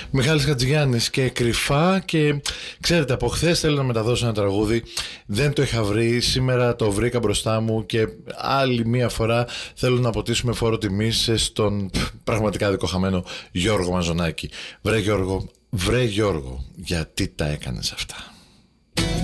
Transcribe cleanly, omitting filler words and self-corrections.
Μιχάλης Χατζηγιάννης και κρυφά. Και ξέρετε, από χθες θέλω να μεταδώσω ένα τραγούδι. Δεν το είχα βρει. Σήμερα το βρήκα μπροστά μου και άλλη μία φορά θέλω να αποτίσουμε φόρο τιμής στον πραγματικά δικοχαμένο Γιώργο Μαζονάκη. Βρε Γιώργο, γιατί τα έκανες αυτά?